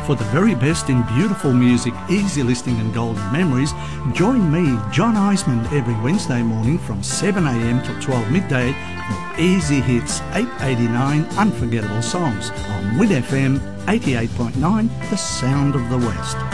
For the very best in beautiful music, easy listening and golden memories, join me, John Eisman, every Wednesday morning from 7am till 12 midday for Easy Hits 889 Unforgettable Songs on WIN FM 88.9, the sound of the West.